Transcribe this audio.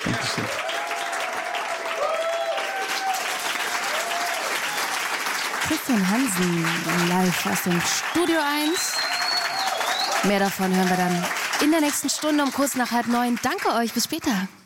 Dankeschön. Christian Hansen live aus dem Studio 1. Mehr davon hören wir dann in der nächsten Stunde um kurz nach 8:30. Danke euch, bis später.